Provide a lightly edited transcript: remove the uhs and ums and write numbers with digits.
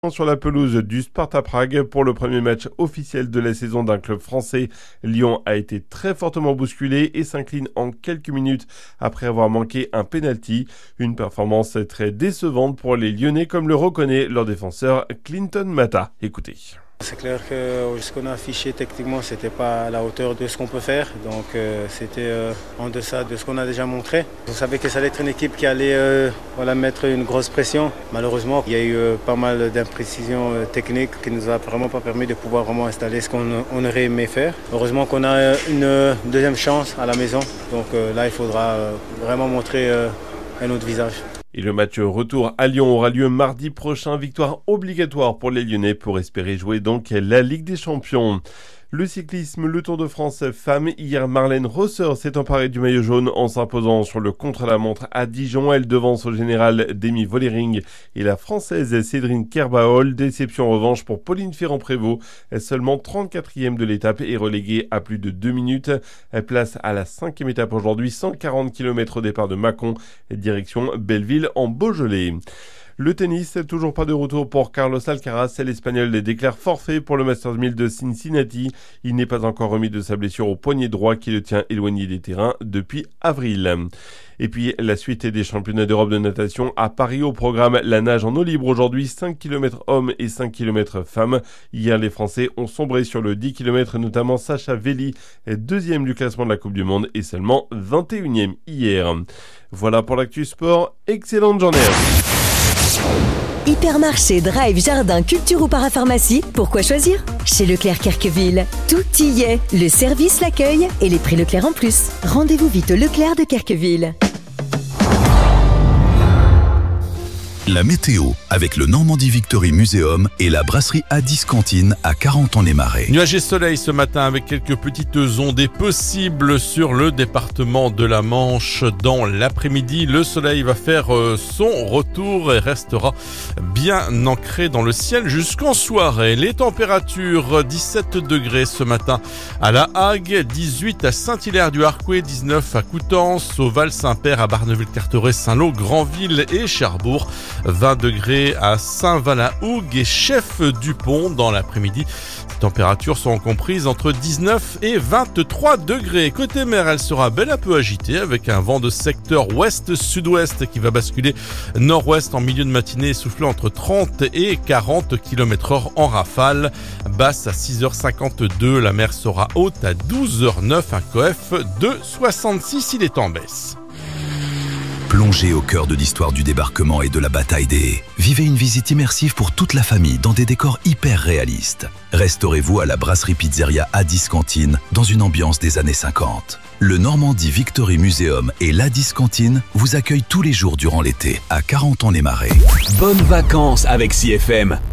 Sur la pelouse du Sparta Prague pour le premier match officiel de la saison d'un club français. Lyon a été très fortement bousculé et s'incline en quelques minutes après avoir manqué un penalty. Une performance très décevante pour les Lyonnais, comme le reconnaît leur défenseur Clinton Mata. Écoutez. C'est clair que ce qu'on a affiché techniquement, c'était pas à la hauteur de ce qu'on peut faire. Donc c'était en deçà de ce qu'on a déjà montré. On savait que ça allait être une équipe qui allait mettre une grosse pression. Malheureusement, il y a eu pas mal d'imprécisions techniques qui nous a vraiment pas permis de pouvoir vraiment installer ce qu'on aurait aimé faire. Heureusement qu'on a une deuxième chance à la maison. Donc là, il faudra vraiment montrer un autre visage. Et le match retour à Lyon aura lieu mardi prochain. Victoire obligatoire pour les Lyonnais pour espérer jouer donc la Ligue des Champions. Le cyclisme, le Tour de France femmes. Hier, Marlène Rosser s'est emparée du maillot jaune en s'imposant sur le contre-la-montre à Dijon. Elle devance au général Demi Vollering et la Française Cédrine Kerbaol. Déception en revanche pour Pauline Ferrand-Prévot. Seulement 34e de l'étape et reléguée à plus de 2 minutes. Elle place à la 5e étape aujourd'hui, 140 km au départ de Mâcon, direction Belleville en Beaujolais. Le tennis, toujours pas de retour pour Carlos Alcaraz. L'Espagnol déclare forfait pour le Masters 1000 de Cincinnati. Il n'est pas encore remis de sa blessure au poignet droit qui le tient éloigné des terrains depuis avril. Et puis la suite des championnats d'Europe de natation à Paris. Au programme, la nage en eau libre aujourd'hui, 5 km hommes et 5 km femmes. Hier, les Français ont sombré sur le 10 km, notamment Sacha Velli, deuxième du classement de la Coupe du Monde et seulement 21e hier. Voilà pour l'actu sport. Excellente journée. Hypermarché, drive, jardin, culture ou parapharmacie, pourquoi choisir ? Chez Leclerc Querqueville, tout y est. Le service, l'accueil et les prix Leclerc en plus. Rendez-vous vite au Leclerc de Querqueville. La météo avec le Normandie Victory Museum et la brasserie Addis Cantine à Carentan-les-Marais. Nuages et soleil ce matin avec quelques petites ondées possibles sur le département de la Manche. Dans l'après-midi, le soleil va faire son retour et restera bien ancré dans le ciel jusqu'en soirée. Les températures, 17 degrés ce matin à La Hague, 18 à Saint-Hilaire-du-Harcouët, 19 à Coutances, au Val-Saint-Père, à Barneville-Carteret, Saint-Lô, Granville et Cherbourg. 20 degrés à Saint-Valin-Hougue et Chef-Dupont dans l'après-midi. Les températures sont comprises entre 19 et 23 degrés. Côté mer, elle sera bel à peu agitée avec un vent de secteur ouest-sud-ouest qui va basculer nord-ouest en milieu de matinée, soufflant entre 30 et 40 km/h en rafale. Basse à 6h52, la mer sera haute à 12h09, un coef de 66, il est en baisse. Plongez au cœur de l'histoire du débarquement et de la bataille des haies. Vivez une visite immersive pour toute la famille dans des décors hyper réalistes. Restaurez-vous à la brasserie pizzeria Addis Cantine dans une ambiance des années 50. Le Normandie Victory Museum et l'Addis Cantine vous accueillent tous les jours durant l'été à Carentan-les-Marais. Bonnes vacances avec CFM.